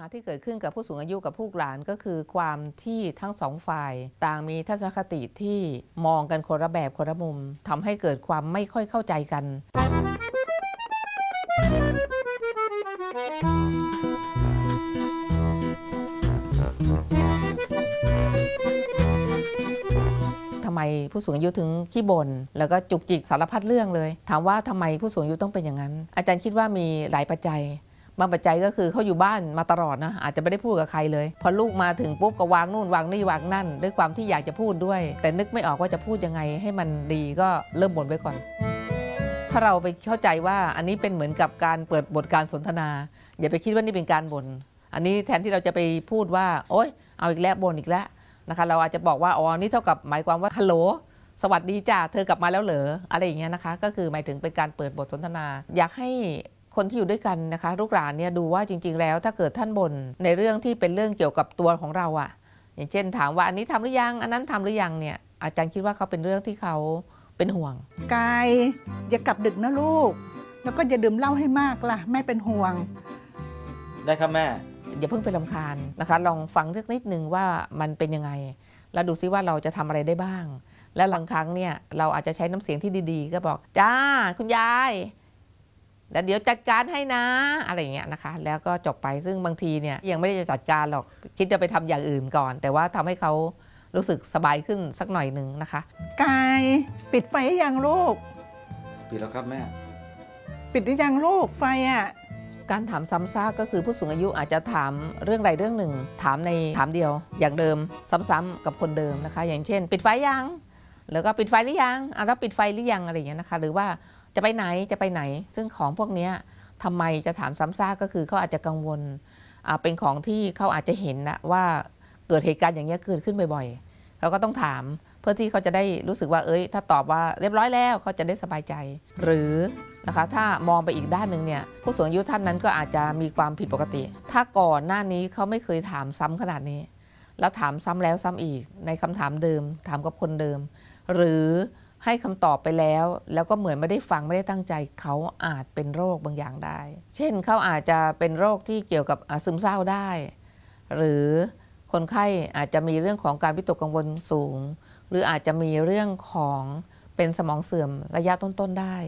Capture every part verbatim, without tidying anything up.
าที่เกิดขึ้นกับผู้สูงอายุกับผู้หลานก็คือความที่ทั้งสองฝ่ายต่างมีทัศนคติที่มองกันคนละแบบคนละมุมทำให้เกิดความไม่ค่อยเข้าใจกันทำไมผู้สูงอายุถึงขี้บ่นแล้วก็จุกจิกสารพัดเรื่องเลยถามว่าทำไมผู้สูงอายุต้องเป็นอย่างนั้นอาจารย์คิดว่ามีหลายปัจจัยบางปัจจัยก็คือเขาอยู่บ้านมาตลอดนะอาจจะไม่ได้พูดกับใครเลยพอลูกมาถึงปุ๊บก็วางนู่นวางนี่วางนั่นด้วยความที่อยากจะพูดด้วยแต่นึกไม่ออกว่าจะพูดยังไงให้มันดีก็เริ่มบ่นไว้ก่อนถ้าเราไปเข้าใจว่าอันนี้เป็นเหมือนกับการเปิดบทการสนทนาอย่าไปคิดว่านี่เป็นการบ่นอันนี้แทนที่เราจะไปพูดว่าโอ๊ยเอาอีกแล้วบ่นอีกแล้วนะคะเราอาจจะบอกว่าอ๋อนี่เท่ากับหมายความว่าฮัลโหลสวัสดีจ้าเธอกลับมาแล้วเหรออะไรอย่างเงี้ยนะคะก็คือหมายถึงเป็นการเปิดบทสนทนาอยากให้คนที่อยู่ด้วยกันนะคะลูกหลานเนี่ยดูว่าจริงๆแล้วถ้าเกิดท่านบ่นในเรื่องที่เป็นเรื่องเกี่ยวกับตัวของเราอะอย่างเช่นถามว่าอันนี้ทำหรือยังอันนั้นทำหรือยังเนี่ยอาจารย์คิดว่าเขาเป็นเรื่องที่เขาเป็นห่วงกายอย่ากลับดึกนะลูกแล้วก็อย่าดื่มเหล้าให้มากล่ะแม่เป็นห่วงได้ครับแม่อย่าเพิ่งไปรำคาญนะคะลองฟังสักนิดนึงว่ามันเป็นยังไงแล้วดูซิว่าเราจะทำอะไรได้บ้างและบางครั้งเนี่ยเราอาจจะใช้น้ำเสียงที่ดีๆก็บอกจ้าคุณยายเดี๋ยวจัดการให้นะอะไรอย่างเงี้ยนะคะแล้วก็จบไปซึ่งบางทีเนี่ยยังไม่ได้จะจัดการหรอกคิดจะไปทำอย่างอื่นก่อนแต่ว่าทำให้เขารู้สึกสบายขึ้นสักหน่อยหนึ่งนะคะกายปิดไฟยังลูกปิดแล้วครับแม่ปิดหรือยังลูกไฟอ่ะการถามซ้ำซากก็คือผู้สูงอายุอาจจะถามเรื่องใดเรื่องหนึ่งถามในถามเดียวอย่างเดิมซ้ำๆกับคนเดิมนะคะอย่างเช่นปิดไฟยังแล้วก็ปิดไฟหรือยังอ่ะแล้วปิดไฟหรือยังอะไรอย่างเงี้ยนะคะหรือว่าจะไปไหนจะไปไหนซึ่งของพวกนี้ทำไมจะถามซ้ำซากก็คือเขาอาจจะกังวลเป็นของที่เขาอาจจะเห็นนะว่าเกิดเหตุการณ์อย่างเงี้ยเกิดขึ้นบ่อยๆเขาก็ต้องถามเพื่อที่เขาจะได้รู้สึกว่าเอ้ยถ้าตอบว่าเรียบร้อยแล้วเขาจะได้สบายใจหรือนะคะถ้ามองไปอีกด้านหนึ่งเนี่ยผู้สูงอายุท่านนั้นก็อาจจะมีความผิดปกติถ้าก่อนหน้านี้เขาไม่เคยถามซ้ำขนาดนี้แล้วถามซ้ำแล้วซ้ำอีกในคำถามเดิมถามกับคนเดิมหรือให้คำตอบไปแล้วแล้วก็เหมือนไม่ได้ฟังไม่ได้ตั้งใจเขาอาจเป็นโรคบางอย่างได้เช่นเขาอาจจะเป็นโรคที่เกี่ยวกับซึมเศร้าได้หรือคนไข้อาจจะมีเรื่องของการวิตกกังวลสูงหรืออาจจะมีเรื่องของเป็นสมองเสื่อมระยะต้นๆได้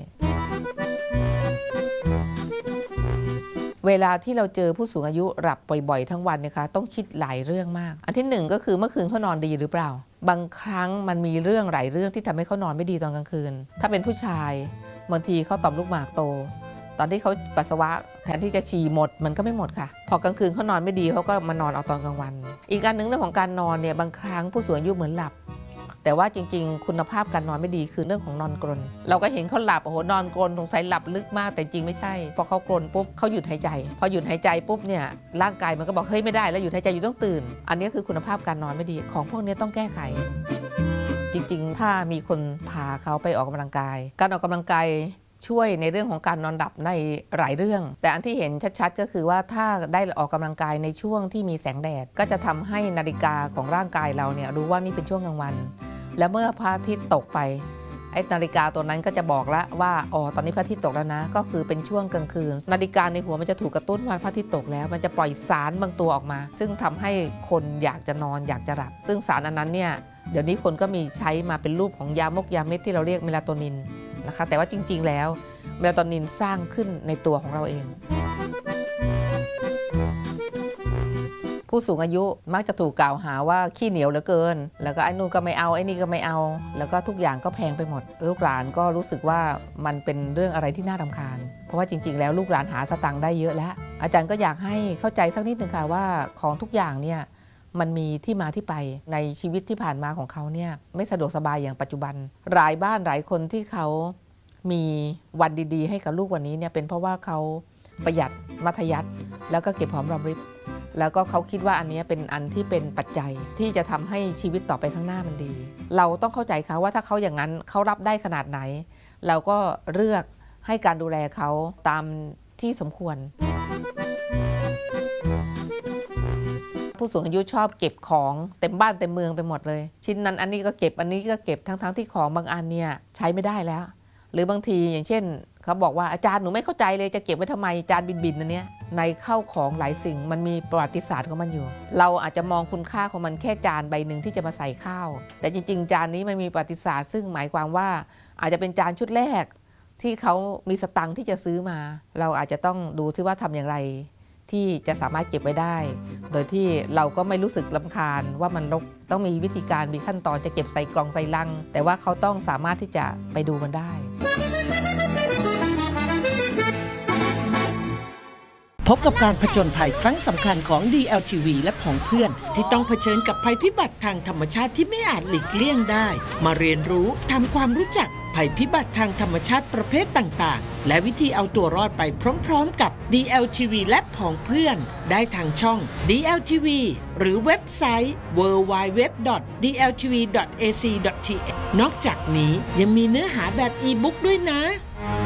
เวลาที่เราเจอผู้สูงอายุหลับบ่อยๆทั้งวันเนี่ยค่ะต้องคิดหลายเรื่องมากอันที่หนึ่งก็คือเมื่อคืนเขานอนดีหรือเปล่าบางครั้งมันมีเรื่องหลายเรื่องที่ทำให้เขานอนไม่ดีตอนกลางคืนถ้าเป็นผู้ชายบางทีเขาต่อมลูกหมากโตตอนที่เขาปัสสาวะแทนที่จะฉี่หมดมันก็ไม่หมดค่ะพอกลางคืนเขานอนไม่ดีเขาก็มานอนเอาตอนกลางวันอีกอันหนึ่งเรื่องของการนอนเนี่ยบางครั้งผู้สูงอายุเหมือนหลับแต่ว่าจริงๆคุณภาพการนอนไม่ดีคือเรื่องของนอนกรนเราก็เห็นเขาหลับโอ้โหนอนกรนสงสัยหลับลึกมากแต่จริงไม่ใช่พอเขากรนปุ๊บเขาหยุดหายใจพอหยุดหายใจปุ๊บเนี่ยร่างกายมันก็บอกเฮ้ยไม่ได้แล้วหยุดหายใจอยู่ต้องตื่นอันนี้คือคุณภาพการนอนไม่ดีของพวกนี้ต้องแก้ไขจริงๆถ้ามีคนพาเขาไปออกกำลังกายการออกกำลังกายช่วยในเรื่องของการนอนหลับในหลายเรื่องแต่อันที่เห็นชัดๆก็คือว่าถ้าได้ออกกำลังกายในช่วงที่มีแสงแดดก็จะทำให้นาฬิกาของร่างกายเราเนี่ยรู้ว่านี่เป็นช่วงกลางวันแล้วเมื่อพระอาทิตย์ตกไปไอ้นาฬิกาตัวนั้นก็จะบอกแล้วว่าอ๋อตอนนี้พระอาทิตย์ตกแล้วนะก็คือเป็นช่วงกลางคืนนาฬิกาในหัวมันจะถูกกระตุ้นว่าพระอาทิตย์ตกแล้วมันจะปล่อยสารบางตัวออกมาซึ่งทำให้คนอยากจะนอนอยากจะหลับซึ่งสารอันนั้นเนี่ยเดี๋ยวนี้คนก็มีใช้มาเป็นรูปของยามกยาเม็ดที่เราเรียกเมลาโทนินนะคะแต่ว่าจริงๆแล้วเมลาโทนินสร้างขึ้นในตัวของเราเองผู้สูงอายุมักจะถูกกล่าวหาว่าขี้เหนียวเหลือเกินแล้วก็ไอ้นู่นก็ไม่เอาไอ้นี่ก็ไม่เอาแล้วก็ทุกอย่างก็แพงไปหมดลูกหลานก็รู้สึกว่ามันเป็นเรื่องอะไรที่น่ารำคาญเพราะว่าจริงๆแล้วลูกหลานหาสตังค์ได้เยอะแล้วอาจารย์ก็อยากให้เข้าใจสักนิดนึงค่ะว่าของทุกอย่างเนี่ยมันมีที่มาที่ไปในชีวิตที่ผ่านมาของเขาเนี่ยไม่สะดวกสบายอย่างปัจจุบันหลายบ้านหลายคนที่เขามีวันดีๆให้กับลูกวันนี้เนี่ยเป็นเพราะว่าเขาประหยัดมัธยัสถ์แล้วก็เก็บหอมรอมริบแล้วก็เขาคิดว่าอันนี้เป็นอันที่เป็นปัจจัยที่จะทำให้ชีวิตต่อไปข้างหน้ามันดีเราต้องเข้าใจเขาว่าถ้าเขาอย่างนั้นเขารับได้ขนาดไหนเราก็เลือกให้การดูแลเขาตามที่สมควรผู้สูงอายุชอบเก็บของเต็มบ้านเต็มเมืองไปหมดเลยชิ้นนั้นอันนี้ก็เก็บอันนี้ก็เก็บทั้งๆที่ของบางอันเนี่ยใช้ไม่ได้แล้วหรือบางทีอย่างเช่นเขาบอกว่าอาจารย์หนูไม่เข้าใจเลยจะเก็บไว้ทำไมจานบินๆอันเนี้ยในข้าวของหลายสิ่งมันมีประวัติศาสตร์ของมันอยู่ เราอาจจะมองคุณค่าของมันแค่จานใบหนึ่งที่จะมาใส่ข้าวแต่จริงๆจานนี้มันมีประวัติศาสตร์ซึ่งหมายความว่าอาจจะเป็นจานชุดแรกที่เขามีสตังค์ที่จะซื้อมาเราอาจจะต้องดูซิว่าทำอย่างไรที่จะสามารถเก็บไว้ได้โดยที่เราก็ไม่รู้สึกรำคาญว่ามันรกต้องมีวิธีการมีขั้นตอนจะเก็บใส่กล่องใส่ลังแต่ว่าเขาต้องสามารถที่จะไปดูมันได้พบกับการผจญภัยครั้งสำคัญของ ดี แอล ที วี และผองเพื่อนที่ต้องเผชิญกับภัยพิบัติทางธรรมชาติที่ไม่อาจหลีกเลี่ยงได้มาเรียนรู้ทำความรู้จักภัยพิบัติทางธรรมชาติประเภทต่างๆและวิธีเอาตัวรอดไปพร้อมๆกับ ดี แอล ที วี และผองเพื่อนได้ทางช่อง ดี แอล ที วี หรือเว็บไซต์ ดับเบิลยู ดับเบิลยู ดับเบิลยู ดอท ดี แอล ที วี ดอท เอ ซี ดอท ที เอช นอกจากนี้ยังมีเนื้อหาแบบอีบุ๊กด้วยนะ